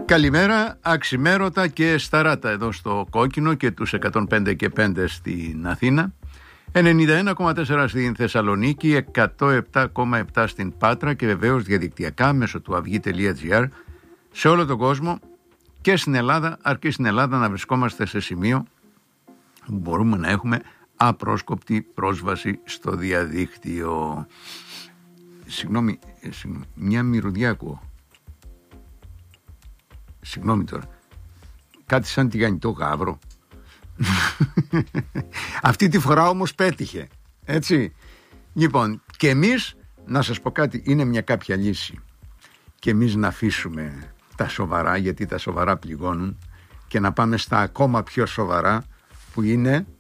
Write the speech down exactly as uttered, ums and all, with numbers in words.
Καλημέρα, αξιμέρωτα και σταράτα εδώ στο Κόκκινο και τους εκατόν πέντε και πέντε στην Αθήνα, ενενήντα ένα κόμμα τέσσερα στην Θεσσαλονίκη, εκατόν επτά κόμμα επτά στην Πάτρα και βεβαίως διαδικτυακά μέσω του αυγή τελεία τζι άρ σε όλο τον κόσμο και στην Ελλάδα, αρκεί στην Ελλάδα να βρισκόμαστε σε σημείο που μπορούμε να έχουμε απρόσκοπτη πρόσβαση στο διαδίκτυο. Συγγνώμη, συγγνώμη μια μυρωδιά ακούω. Συγγνώμη τώρα. Κάτι σαν τηγανιτό γάβρο. Αυτή τη φορά όμως πέτυχε. Έτσι. Λοιπόν, και εμείς, να σας πω κάτι, είναι μια κάποια λύση. Και εμείς να αφήσουμε τα σοβαρά, γιατί τα σοβαρά πληγώνουν, και να πάμε στα ακόμα πιο σοβαρά, που είναι